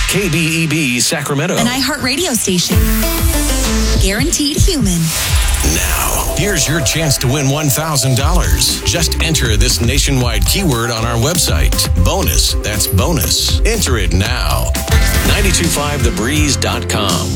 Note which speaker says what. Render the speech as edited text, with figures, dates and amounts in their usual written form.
Speaker 1: KBEB Sacramento.
Speaker 2: An iHeartRadio station. Guaranteed human.
Speaker 1: Now, here's your chance to win $1,000. Just enter this nationwide keyword on our website. Bonus. That's bonus. Enter it now. 925thebreeze.com.